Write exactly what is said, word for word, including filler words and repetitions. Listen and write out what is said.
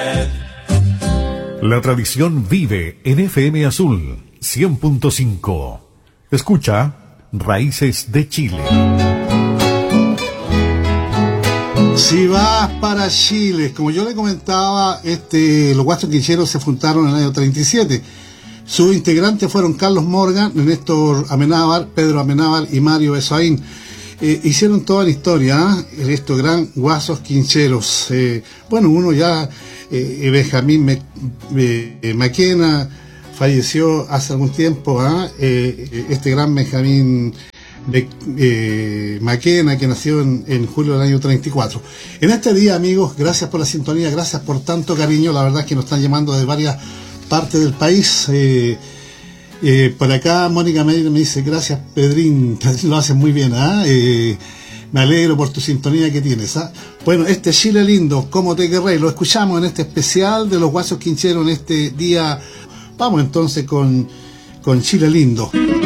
La tradición vive en F M Azul cien punto cinco. Escucha Raíces de Chile. Si vas para Chile, como yo le comentaba, este, los Guasos Quincheros se fundaron en el año treinta y siete. Sus integrantes fueron Carlos Morgan, Néstor Amenábar, Pedro Amenábar y Mario Esaín. Eh, hicieron toda la historia, ¿eh? Estos gran Guasos Quincheros. Eh, bueno, uno ya, eh, Benjamín Me, Me, Maquena, falleció hace algún tiempo, ¿eh? Eh, este gran Benjamín de eh, Maquena, que nació en, en julio del año treinta y cuatro. En este día, amigos, gracias por la sintonía, gracias por tanto cariño. La verdad es que nos están llamando de varias partes del país. eh, eh, por acá Mónica Medina me dice: gracias, Pedrín, lo haces muy bien, ¿ah? ¿eh? Me alegro por tu sintonía que tienes, ¿ah? Bueno, este Chile lindo, como te querré, lo escuchamos en este especial de los Guasos Quincheros en este día. Vamos entonces con, con Chile lindo.